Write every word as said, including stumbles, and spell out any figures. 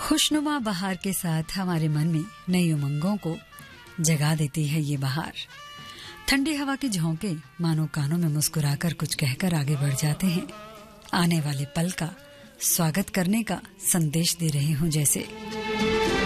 खुशनुमा बहार के साथ हमारे मन में नई उमंगों को जगा देती है ये बहार। ठंडी हवा के झोंके मानो कानों में मुस्कुराकर कुछ कहकर आगे बढ़ जाते हैं। आने वाले पल का स्वागत करने का संदेश दे रहे हों जैसे।